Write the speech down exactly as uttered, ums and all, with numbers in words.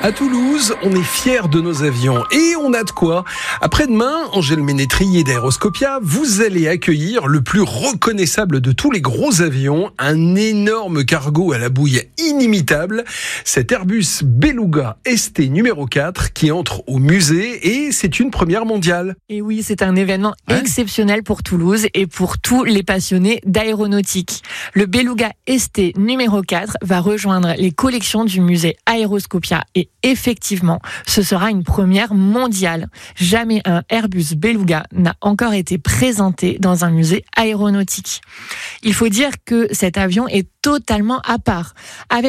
À Toulouse, on est fiers de nos avions et on a de quoi. Après-demain, Angèle Ménétrier d'Aéroscopia, vous allez accueillir le plus reconnaissable de tous les gros avions, un énorme cargo à la bouille inimitable, cet Airbus Beluga S T numéro quatre qui entre au musée et c'est une première mondiale. Et oui, c'est un événement Ouais. exceptionnel pour Toulouse et pour tous les passionnés d'aéronautique. Le Beluga S T numéro quatre va rejoindre les collections du musée Aéroscopia et effectivement, ce sera une première mondiale. Jamais un Airbus Beluga n'a encore été présenté dans un musée aéronautique. Il faut dire que cet avion est totalement à part. Avec